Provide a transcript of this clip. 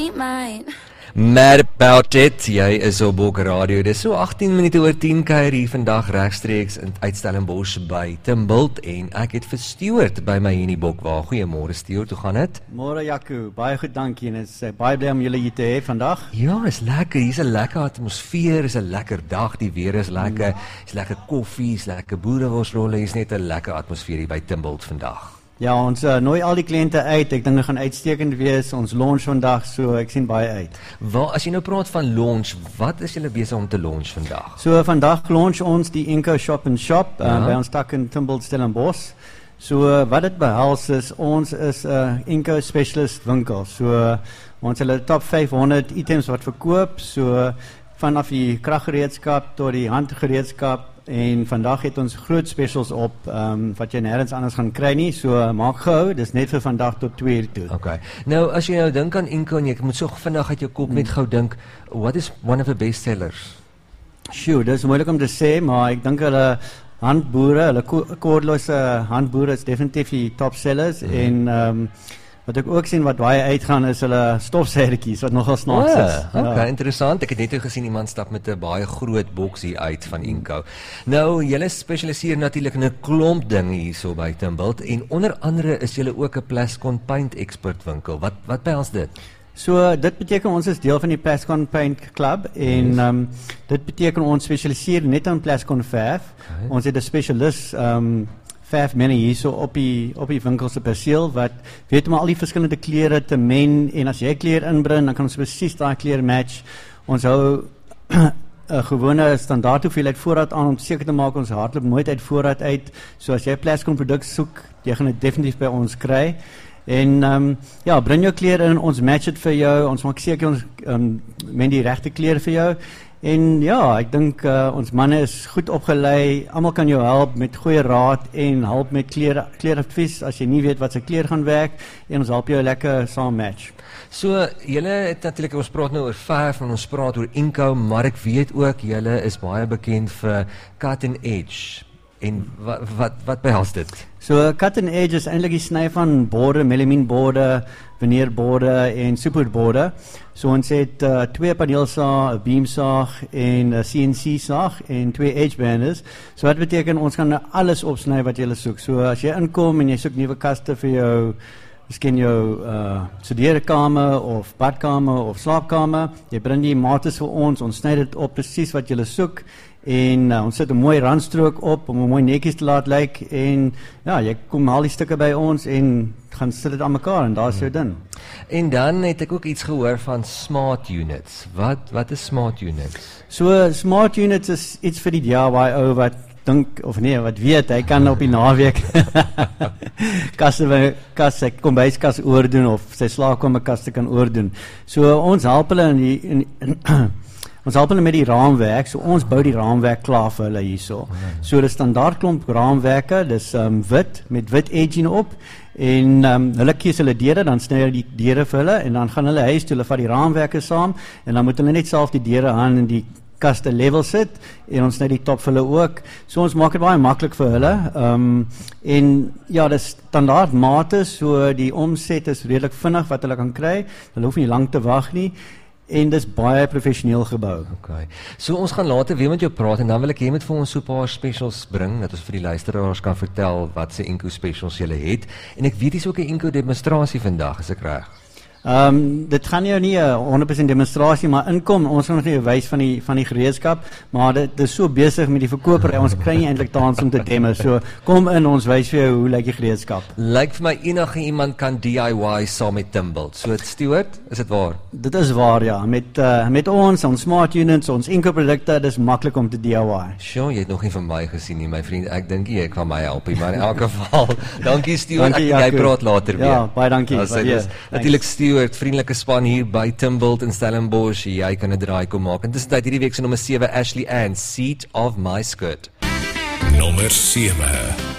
Mad About It, jy is op Bok Radio. Dis so 18 minute oor 10 kuier hier vandag regstreeks in Stellenbosch by Timbult en ek het vir Stuart by my hier in die Bokwa. Goeiemôre Stuart, hoe gaan dit? Môre Jaco, baie goed dankie en is baie bly om julle hier te hê vandag. Ja, is lekker, hier's 'n lekker atmosfeer, is 'n lekker dag, die weer is lekker, is lekker koffie, is lekker boereworsrolle, hier's net 'n lekker atmosfeer hier by Timbult vandag. Ja, ons nooi al die kliënte uit. Ek dink dit gaan uitstekend wees. Ons launch vandag, so ek sien baie uit. Waar as jy nou praat van launch, wat is julle besig om te launch vandag? So vandag launch ons die Inco Shop and Shop by ons tak in Timbult Stellenbosch. So wat dit behels is, ons is 'n Inco specialist winkel. So ons het hulle top 500 items wat verkoop, so vanaf die kraggereedskap tot die handgereedskap. En vandag het ons groot specials op wat jy nêrens anders gaan kry nie. So maak gehou, dis net vir vandag tot 2 uur toe. Okay. Nou as jy nou dink aan Inco en jy moet so vinnig uit jou kop net gou dink, what is one of the best sellers? Sjoe, dis moeilik om te sê, maar ek dink hulle handboere, hulle koordlose handboere is definitief die top sellers en wat ek ook sien wat baie uitgaan is hulle stofsuigertjies wat nogal snaaks is. Okay, interessant. Ek het net gesien iemand stap met 'n baie groot boks hier uit van Inco. Nou, julle spesialiseer natuurlik in 'n klomp dinge hierso by Timbult en onder andere is julle ook 'n Plascon Paint expert winkel. Wat behels dit? So dit beteken ons is deel van die Plascon Paint Club en dit beteken ons spesialiseer net aan Plascon verf. Okay. Ons het 'n spesialis verf menner hierso op die winkel se perseel wat weet om al die verskillende kleure te men en as jy kleur inbring dan kan ons presies daai kleur match. Ons hou 'n gewone standaard hoeveelheid voorraad aan om seker te maak ons hardloop nooit uit voorraad uit. So as jy 'n Plascon produk soek, jy gaan dit definitief by ons kry. En bring jou kleur in, ons match dit vir jou, ons maak seker ons men die regte kleur vir jou. En ja, ek dink ons manne is goed opgelei, almal kan jou help met goeie raad en help met kleeradvies as jy nie weet wat se kleur gaan werk en ons help jou lekker saam match. So, julle het natuurlik, ons praat nou oor verf en ons praat oor Inco, maar ek weet ook julle is baie bekend vir cut and edge. En wat behels dit? So cut and edge is eintlik die sny van borde, melamienborde, veneerborde en superborde. So ons het 2 paneelsaag, 'n beamsaag en 'n CNC saag en 2 edge banders. So wat beteken ons kan alles opsny wat jy soek. So as jy inkom en jy soek nuwe kaste vir jou miskien jou studeerkamer of badkamer of slaapkamer, jy bring die mates vir ons sny dit op presies wat jy soek. En ons sit 'n mooi randstrook op om 'n mooi netjies te laat lyk en ja, jy kom al die stukke by ons en gaan sit dit aan mekaar en daar's jou ding. En dan het ek ook iets gehoor van smart units. Wat is smart units? So smart units is iets vir die DIY ou wat dink of nee, wat weet, hy kan op die naweek sy kombuiskas oordoen of sy slaapkamerkas kan oordoen. So ons help hulle ons help hulle met die raamwerk, so ons bou die raamwerk klaar vir hulle hierso. So die standaard klomp raamwerke, dis wit, met wit edging op, en hulle kies hulle deure, dan sny hulle die deure vir hulle, en dan gaan hulle huis toe, hulle vat die raamwerke saam, en dan moet hulle net self die deure aan in die kaste level sit, en ons sny die top vir hulle ook, so ons maak dit baie maklik vir hulle, en ja, dis standaard mate, so die omset is redelik vinnig wat hulle kan kry, hulle hoef nie lang te wag nie, en dis baie professioneel gebou. Okay. So ons gaan later weer met jou praat en dan wil ek jy moet vir ons so 'n paar specials bring dat ons vir die luisteraars kan vertel wat se Inco specials julle het. En ek weet dis ook 'n Inco demonstrasie vandag, is ek reg? Dit gaan jou nie 'n 100% demonstrasie maar inkom. Ons gaan nog nie wys van die gereedskap, maar dit is so besig met die verkoper. Ons kry nie eintlik kans om te demo. So kom in, ons wys vir jou hoe lyk die gereedskap. Lyk vir my enige iemand kan DIY saam met Timbult. So Stuart, is dit waar? Dit is waar, ja. Met ons smart units, ons Inco produkte, dis maklik om te DIY. Sjoe, jy het nog nie van my gesien nie, my vriend. Ek dink jy kan my help, maar in elk geval, dankie Stuart. Jy praat later weer. Ja, baie dankie. Natuurlik Stuart, vriendelike span hier by Timbult in Stellenbosch. Jy kan 'n draai kom maak. En tussentyd hierdie week se nommer 7 Ashley Ann, Seat of My Skirt. Nommer 7.